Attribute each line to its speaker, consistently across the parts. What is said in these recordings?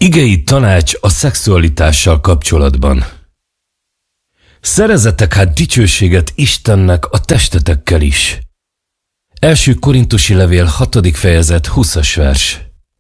Speaker 1: Igei tanács a szexualitással kapcsolatban. Szerezzetek hát dicsőséget Istennek a testetekkel is. 1. Korintusi levél 6. fejezet 20. vers.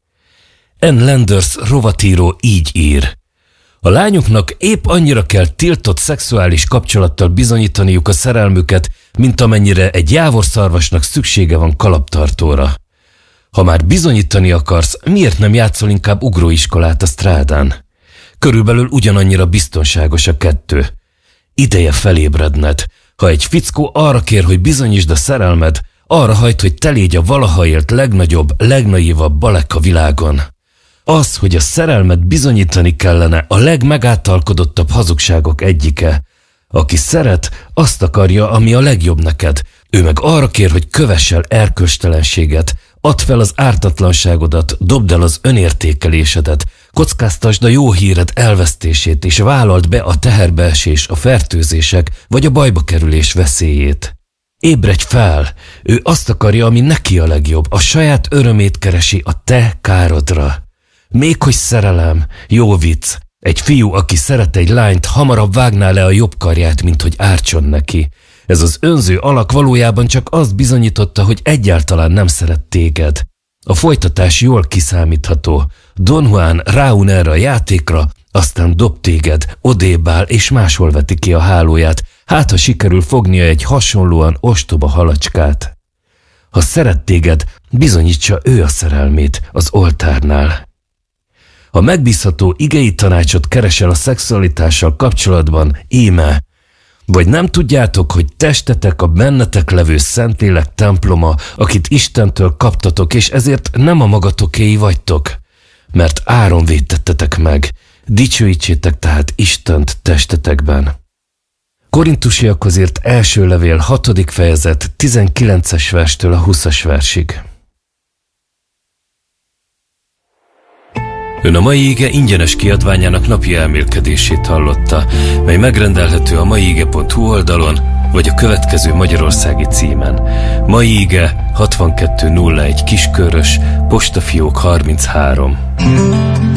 Speaker 1: N. Landers rovatíró így ír. A lányoknak épp annyira kell tiltott szexuális kapcsolattal bizonyítaniuk a szerelmüket, mint amennyire egy jávorszarvasnak szüksége van kalaptartóra. Ha már bizonyítani akarsz, miért nem játszol inkább ugróiskolát a strádán? Körülbelül ugyanannyira biztonságos a kettő. Ideje felébredned. Ha egy fickó arra kér, hogy bizonyítsd a szerelmed, arra hajt, hogy te légy a valaha élt legnagyobb, legnaívabb balek a világon. Az, hogy a szerelmet bizonyítani kellene, a legmegáltalkodottabb hazugságok egyike. Aki szeret, azt akarja, ami a legjobb neked. Ő meg arra kér, hogy kövess el erkölcstelenséget, add fel az ártatlanságodat, dobd el az önértékelésedet, kockáztasd a jó híred elvesztését, és vállald be a teherbeesés, a fertőzések vagy a bajba kerülés veszélyét. Ébredj fel! Ő azt akarja, ami neki a legjobb, a saját örömét keresi a te károdra. Még hogy szerelem, jó vicc, egy fiú, aki szeret egy lányt, hamarabb vágná le a jobb karját, mint hogy ártson neki. Ez az önző alak valójában csak azt bizonyította, hogy egyáltalán nem szeret téged. A folytatás jól kiszámítható. Don Juan ráun erre a játékra, aztán dob téged, odébb áll és máshol veti ki a hálóját, hát ha sikerül fognia egy hasonlóan ostoba halacskát. Ha szeret téged, bizonyítsa ő a szerelmét az oltárnál. Ha megbízható igei tanácsot keresel a szexualitással kapcsolatban, íme, vagy nem tudjátok, hogy testetek a bennetek levő Szentlélek temploma, akit Istentől kaptatok, és ezért nem a magatokéi vagytok, mert áron védtettetek meg, dicsőítsétek tehát Istent testetekben. Korintusiakhoz írt első levél 6. fejezet 19. verstől a 20. versig. Ön a mai ige ingyenes kiadványának napi elmélkedését hallotta, mely megrendelhető a maiige.hu oldalon, vagy a következő magyarországi címen. Mai ige 6201 Kiskörös, postafiók 33.